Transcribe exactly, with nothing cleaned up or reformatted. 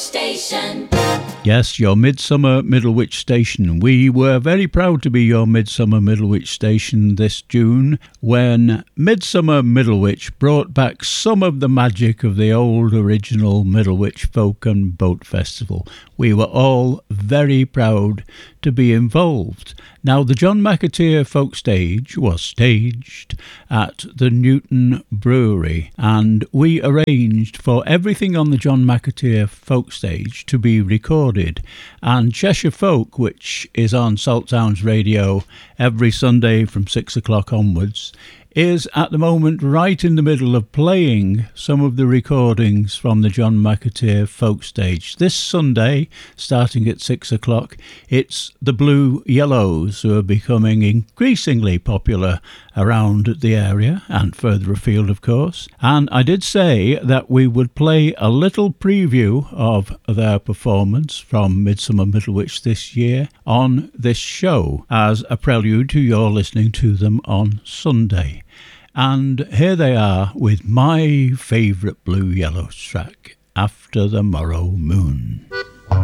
Station. Yes, your Midsummer Middlewich Station. We were very proud to be your Midsummer Middlewich Station this June when Midsummer Middlewich brought back some of the magic of the old original Middlewich Folk and Boat Festival. We were all very proud to be involved. Now, the John McAteer Folk Stage was staged at the Newton Brewery, and we arranged for everything on the John McAteer Folk Stage to be recorded. And Cheshire Folk, which is on Salt Sounds Radio every Sunday from six o'clock onwards, is at the moment right in the middle of playing some of the recordings from the John McAteer Folk Stage. This Sunday, starting at six o'clock, it's the Blue Yellows, who are becoming increasingly popular around the area and further afield, of course. And I did say that we would play a little preview of their performance from Midsummer Middlewich this year on this show as a prelude to your listening to them on Sunday. And here they are with my favourite Blue Yellows track, After the Morrow Moon.